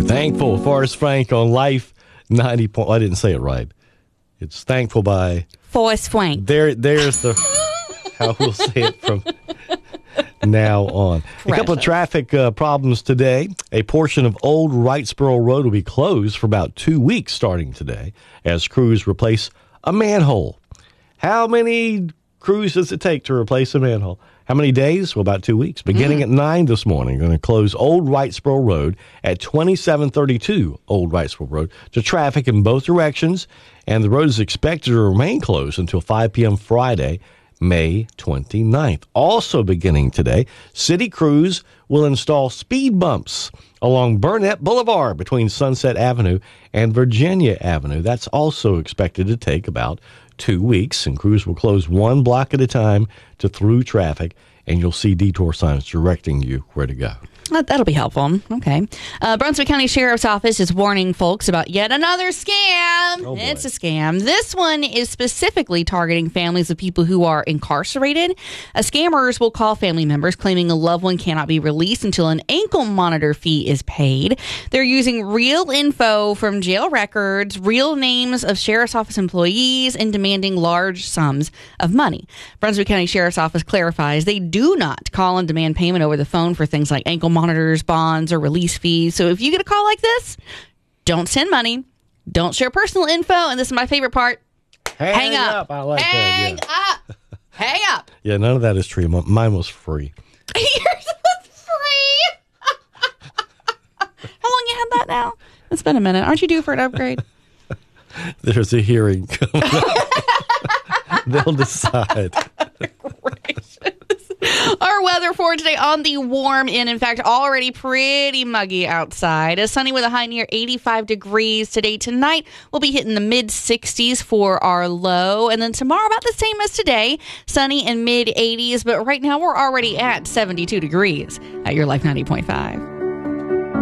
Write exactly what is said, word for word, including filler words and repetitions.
Thankful, Forrest Frank on Life ninety point. I didn't say it right. It's Thankful by Forrest Frank. There, there's the how we'll say it from now on. Precious. A couple of traffic uh, problems today. A portion of Old Wrightsboro Road will be closed for about two weeks starting today as crews replace a manhole. How many crews does it take to replace a manhole? How many days? Well, about two weeks. Beginning mm. at nine this morning, going to close Old Wrightsboro Road at twenty-seven thirty-two Old Wrightsboro Road to traffic in both directions, and the road is expected to remain closed until five p.m. Friday, May twenty-ninth. Also beginning today, city crews will install speed bumps along Burnett Boulevard between Sunset Avenue and Virginia Avenue. That's also expected to take about two weeks, and crews will close one block at a time to through traffic, and you'll see detour signs directing you where to go. That'll be helpful. Okay. Uh, Brunswick County Sheriff's Office is warning folks about yet another scam. Oh, it's a scam. This one is specifically targeting families of people who are incarcerated. Uh, scammers will call family members claiming a loved one cannot be released until an ankle monitor fee is paid. They're using real info from jail records, real names of Sheriff's Office employees, and demanding large sums of money. Brunswick County Sheriff's Office clarifies they do not call and demand payment over the phone for things like ankle monitors, bonds, or release fees. So if you get a call like this, don't send money, don't share personal info, and this is my favorite part, hang, hang up. up. I like hang that. Yeah. up. Hang up. Yeah, none of that is true. Mine was free. Yours was free. How long you had that now? It's been a minute. Aren't you due for an upgrade? There's a hearing coming up. They'll decide. Our weather for today on the warm end. In fact, already pretty muggy outside. A sunny with a high near eighty-five degrees today. Tonight, we'll be hitting the mid sixties for our low. And then tomorrow, about the same as today. Sunny and mid eighties. But right now, we're already at seventy-two degrees at your Life ninety point five.